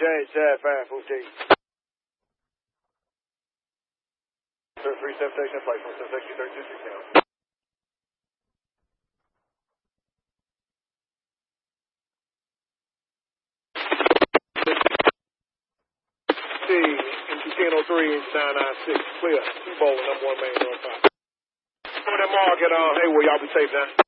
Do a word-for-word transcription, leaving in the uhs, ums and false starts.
change, Chad five fourteen. three seven section, flight one seven section, thirty-two six now. M T ten oh three, nine nine six, clear. Bowling, number one main, one five. Some of that market, uh, hey, well, y'all be safe now.